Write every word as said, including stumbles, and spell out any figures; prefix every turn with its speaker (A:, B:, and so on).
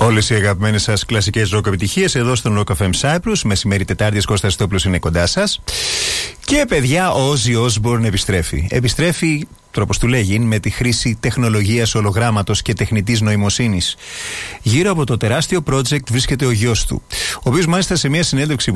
A: Όλες οι αγαπημένες σας κλασικές ροκ επιτυχίες εδώ στον Rock εφ εμ Cyprus. Μεσημέρι Τετάρτης, Κώστας Στόπλος είναι κοντά σας. Και παιδιά, ο Ozzy Osbourne επιστρέφει. Επιστρέφει, τρόπος του λέγει, με τη χρήση τεχνολογίας ολογράμματος και τεχνητής νοημοσύνης. Γύρω από το τεράστιο project βρίσκεται ο γιος του, ο οποίος μάλιστα σε μια συνέντευξη